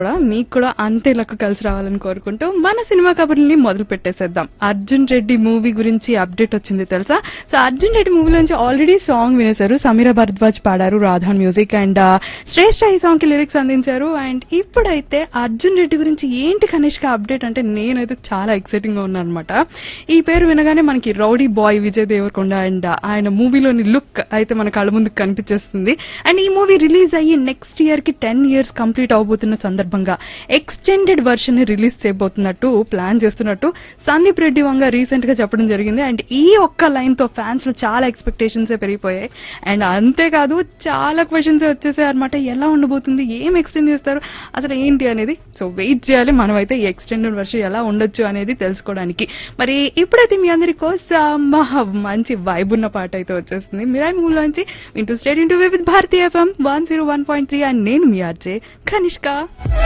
కూడా మీకు కూడా అంతే లక్ కలిసి రావాలని కోరుకుంటూ మన సినిమా కబుర్ని మొదలు పెట్టేసేద్దాం. అర్జున్ రెడ్డి మూవీ గురించి అప్డేట్ వచ్చింది తెలుసా? సో అర్జున్ రెడ్డి మూవీ నుంచి ఆల్రెడీ సాంగ్ వినేశారు, సమీరా భరద్వాజ్ పాడారు, రాధాన్ మ్యూజిక్ అండ్ శ్రేష్ఠ ఈ సాంగ్ కి లిరిక్స్ అందించారు. అండ్ ఇప్పుడైతే అర్జున్ రెడ్డి గురించి ఏంటి కనిష్క అప్డేట్ అంటే నేనైతే చాలా ఎక్సైటింగ్ గా ఉన్నాను అనమాట. ఈ పేరు వినగానే మనకి rowdy boy Vijay Devarakonda and ఆయన మూవీలోని లుక్ అయితే మన కళ్ళ ముందుకు కనిపించేస్తుంది. అండ్ ఈ మూవీ రిలీజ్ అయ్యి నెక్స్ట్ ఇయర్ కి 10 years కంప్లీట్ అవబోతున్న సందర్భంగా ఎక్స్టెండెడ్ వర్షన్ ని రిలీజ్ చేయబోతున్నట్టు ప్లాన్ చేస్తున్నట్టు సందీప్ రెడ్డి వంగ రీసెంట్ గా చెప్పడం జరిగింది. అండ్ ఈ ఒక్క లైన్ తో ఫ్యాన్స్ లో చాలా ఎక్స్పెక్టేషన్స్ పెరిగిపోయాయి. అండ్ అంతేకాదు చాలా క్వశ్చన్స్ వచ్చేసాయి అనమాట. ఎలా ఉండబోతుంది, ఏం ఎక్స్టెండ్ చేస్తారు, అసలు ఏంటి అనేది. సో వెయిట్ చేయాలి మనమైతే ఈ ఎక్స్టెండెడ్ వర్షన్ ఎలా ఉండొచ్చు అనేది తెలుసుకోవడానికి. మరి ఇప్పుడైతే మీ అందరి కోసం మంచి వైబ్ ఉన్న పాట అయితే వచ్చేస్తుంది మిరాయి మూవీ నుంచి. వింటూ state into with Bharati FM 101.3 and నేను మీ ఆర్జే కనిష్క.